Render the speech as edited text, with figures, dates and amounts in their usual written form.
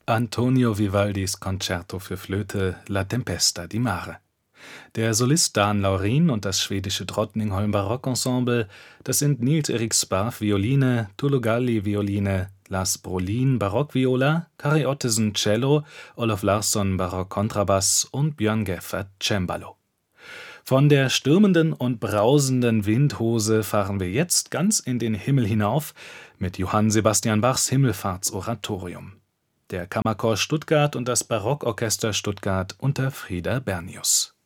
Antonio Vivaldis Concerto für Flöte La Tempesta di Mare. Der Solist Dan Laurin und das schwedische Drottningholm Barockensemble, das sind Nils Erik Sparv Violine, Tullio Galli Violine, Lars Brolin Barockviola, Kari Ottesen Cello, Olof Larsson Barock-Kontrabass und Björn Geffert Cembalo. Von der stürmenden und brausenden Windhose fahren wir jetzt ganz in den Himmel hinauf mit Johann Sebastian Bachs Himmelfahrtsoratorium. Der Kammerchor Stuttgart und das Barockorchester Stuttgart unter Frieder Bernius.